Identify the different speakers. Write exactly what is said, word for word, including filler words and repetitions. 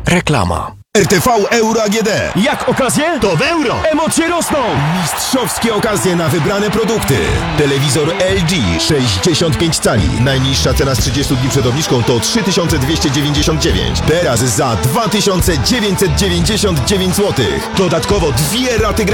Speaker 1: Reklama.
Speaker 2: R T V Euro A G D.
Speaker 3: Jak okazje?
Speaker 2: To w euro!
Speaker 3: Emocje rosną!
Speaker 2: Mistrzowskie okazje na wybrane produkty. Telewizor L G sześćdziesiąt pięć cali. Najniższa cena z trzydziestu dni przed obniżką to trzy tysiące dwieście dziewięćdziesiąt dziewięć. Teraz za dwa tysiące dziewięćset dziewięćdziesiąt dziewięć złotych. Dodatkowo dwie raty